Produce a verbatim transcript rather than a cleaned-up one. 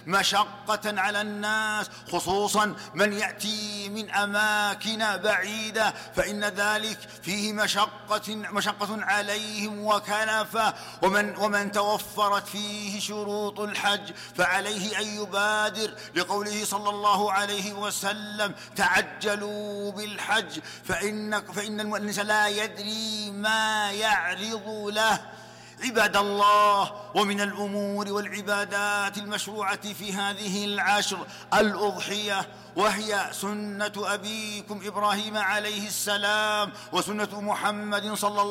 مشقة على الناس، خصوصا من يأتي من أماكن بعيدة، فإن ذلك فيه مشقة, مشقة عليهم وكلفة. ومن, ومن توفرت فيه شروط الحج فعليه أن يبادر، لقوله صلى الله عليه وسلم: تعجلوا بالحج فإن, فإن الإنسان لا يدري ما يعرض له. عباد الله، ومن الأمور والعبادات المشروعة في هذه العشر الأضحية، وهي سنة أبيكم إبراهيم عليه السلام وسنة محمد صلى الله